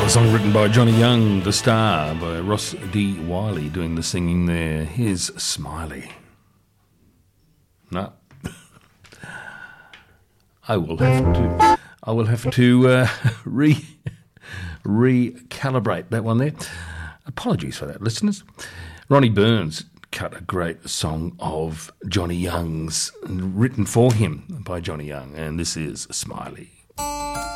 A song written by Johnny Young, The Star, by Ross D. Wiley doing the singing there. Here's Smiley. No. I will have to recalibrate that one there. Apologies for that, listeners. Ronnie Burns cut a great song of Johnny Young's, written for him by Johnny Young, and this is Smiley.